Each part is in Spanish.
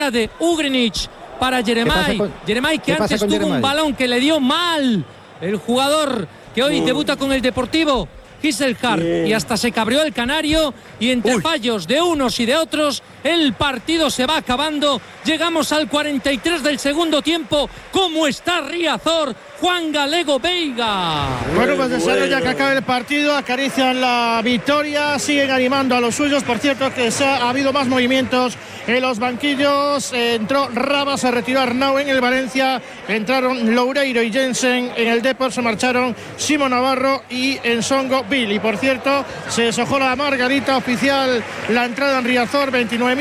de Ugrinic para Jeremai. Jeremai que antes tuvo un balón que le dio mal el jugador que hoy debuta con el Deportivo, Gisselhard, y hasta se cabreó el canario, y entre fallos de unos y de otros el partido se va acabando. Llegamos al 43 del segundo tiempo. ¿Cómo está Riazor? Juan Galego Veiga. Bueno, pues deseando ya que acabe el partido, acarician la victoria, siguen animando a los suyos. Por cierto que ha habido más movimientos en los banquillos. Entró Raba, se retiró Arnau en el Valencia, entraron Loureiro y Jensen en el Depor, se marcharon Simo Navarro y Ensongo Bill. Y por cierto, se deshojó la margarita oficial, la entrada en Riazor,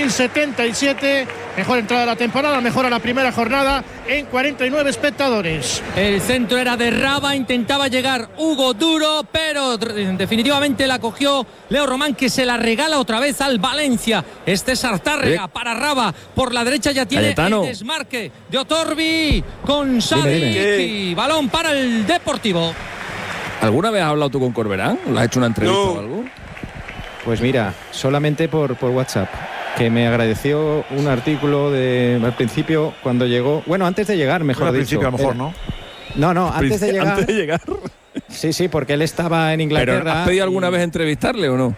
29.077, mejor entrada de la temporada, mejor a la primera jornada en 49 espectadores. El centro era de Raba, intentaba llegar Hugo Duro, pero definitivamente la cogió Leo Román, que se la regala otra vez al Valencia. Este es Sartárrega para Raba, por la derecha ya tiene el desmarque de Otorbi con Sadik, balón para el Deportivo. ¿Alguna vez has hablado tú con Corberán? ¿Le has hecho una entrevista o algo? Pues mira, solamente por WhatsApp, que me agradeció un artículo al principio cuando llegó, bueno, antes de llegar, mejor dicho. Al principio a lo mejor, ¿no? No, antes de llegar. Antes de llegar. Sí, porque él estaba en Inglaterra. ¿Pero has pedido alguna vez entrevistarle o no?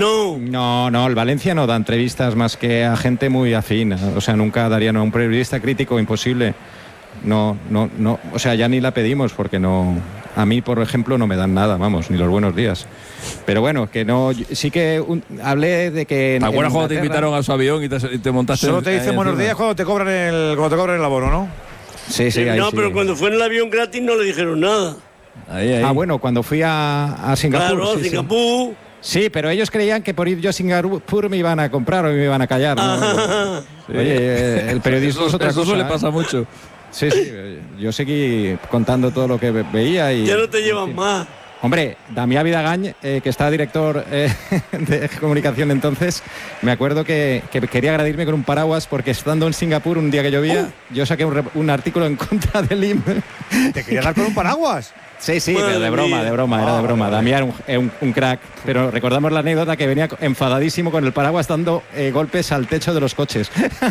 No, el Valencia no da entrevistas más que a gente muy afín. O sea, nunca darían a un periodista crítico, imposible. No, o sea, ya ni la pedimos porque no. A mí, por ejemplo, no me dan nada, vamos, ni los buenos días. Pero bueno, que no. Sí que hablé de que. ¿Te acuerdas cuando te invitaron a su avión y te montaste? Solo te dicen buenos días cuando te cobran el abono, ¿no? Sí, ahí no, sí. pero cuando fue en el avión gratis no le dijeron nada. Ahí. Bueno, cuando fui a Singapur. Claro, Singapur. Sí, pero ellos creían que por ir yo a Singapur me iban a comprar o me iban a callar, ¿no? Oye, el periodismo es otra cosa. Eso le pasa mucho. Sí, yo seguí contando todo lo que veía y... Ya no te llevan más. Hombre, Damián Vidagañ, que está director de comunicación entonces, me acuerdo que quería agradirme con un paraguas porque estando en Singapur un día que llovía, yo saqué un artículo en contra del IM. ¿Te quería dar con un paraguas? Sí, pero de broma, era de broma. Damián un crack, pero recordamos la anécdota que venía enfadadísimo con el paraguas dando golpes al techo de los coches.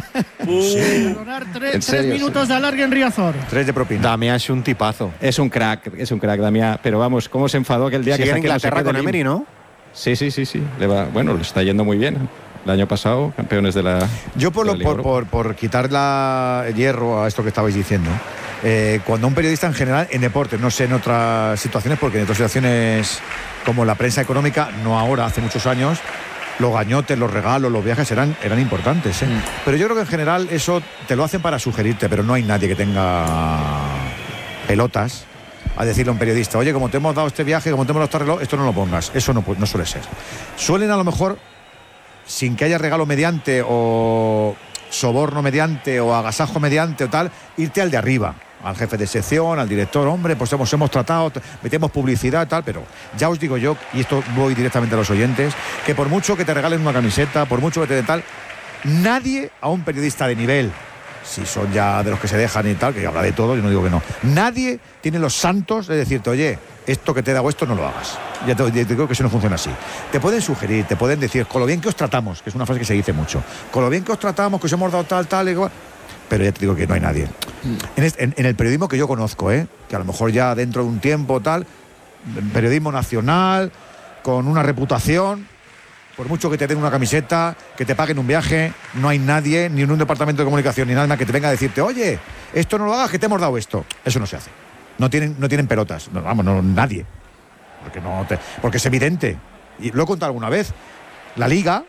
Tres minutos de alargue en Riazor. 3 de propina. Damián es un tipazo. Es un crack, Damián, pero vamos, cómo se enfadó aquel día que en Inglaterra con Emery, ¿no? Sí. Le está yendo muy bien. El año pasado, campeones de la... Yo por quitar el hierro a esto que estabais diciendo, cuando un periodista en general, en deportes, no sé en otras situaciones, porque en otras situaciones como la prensa económica, no ahora, hace muchos años, los gañotes, los regalos, los viajes eran importantes, ¿eh? Pero yo creo que en general eso te lo hacen para sugerirte, pero no hay nadie que tenga pelotas a decirle a un periodista, oye, como te hemos dado este viaje, como te hemos dado este reloj, esto no lo pongas. Eso no suele ser. Suelen a lo mejor, sin que haya regalo mediante o soborno mediante o agasajo mediante o tal, irte al de arriba, al jefe de sección, al director, hombre, pues hemos tratado, metemos publicidad, tal, pero ya os digo yo, y esto voy directamente a los oyentes, que por mucho que te regalen una camiseta, por mucho que te den tal, nadie a un periodista de nivel, si son ya de los que se dejan y tal, que habla de todo, yo no digo que no, nadie tiene los santos de decirte, oye, esto que te he dado esto no lo hagas. Ya te digo que eso no funciona así. Te pueden sugerir, te pueden decir, con lo bien que os tratamos, que es una frase que se dice mucho, con lo bien que os tratamos, que os hemos dado tal, igual. Pero ya te digo que no hay nadie. En el periodismo que yo conozco, que a lo mejor ya dentro de un tiempo tal, periodismo nacional, con una reputación, por mucho que te den una camiseta, que te paguen un viaje, no hay nadie, ni en un departamento de comunicación, ni nada más que te venga a decirte, oye, esto no lo hagas, que te hemos dado esto. Eso no se hace. No tienen pelotas, nadie. Porque es evidente. Y lo he contado alguna vez. La Liga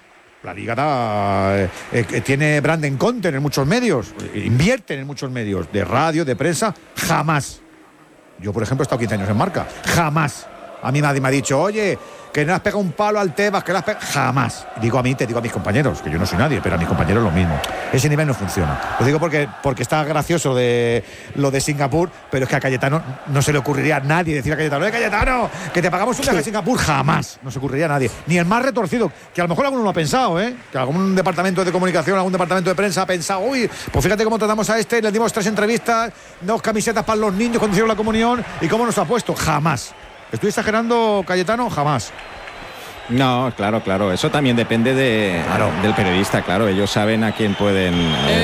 tiene branding content en muchos medios, invierten en muchos medios, de radio, de prensa, jamás. Yo, por ejemplo, he estado 15 años en Marca, jamás. A mí nadie me ha dicho, oye, que no has pegado un palo al Tebas, que le has pegado... Jamás. Te digo a mis compañeros, que yo no soy nadie, pero a mis compañeros lo mismo. Ese nivel no funciona. Lo digo porque está gracioso lo de Singapur, pero es que a Cayetano no se le ocurriría a nadie decir a Cayetano, Cayetano, que te pagamos un viaje a Singapur. Jamás. No se ocurriría a nadie. Ni el más retorcido, que a lo mejor alguno lo ha pensado, que algún departamento de comunicación, algún departamento de prensa ha pensado, uy, pues fíjate cómo tratamos a le dimos 3 entrevistas, 2 camisetas para los niños cuando hicieron la comunión, y cómo nos ha puesto. Jamás. ¿Estoy exagerando, Cayetano? Jamás. No, claro. Eso también depende del periodista, claro. Ellos saben a quién pueden